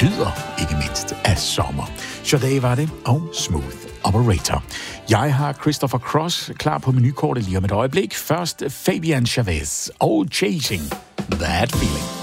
lyder ikke mindst af sommer. Sade var det, og Smooth Operator. Jeg har Christopher Cross klar på menukortet lige om et øjeblik. Først Fabian Chavez og Chasing That Feeling.